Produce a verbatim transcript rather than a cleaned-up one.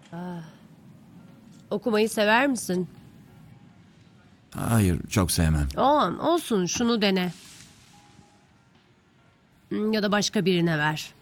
Okumayı sever misin? Hayır, çok sevmem. Aa, olsun, şunu dene. Ya da başka birine ver.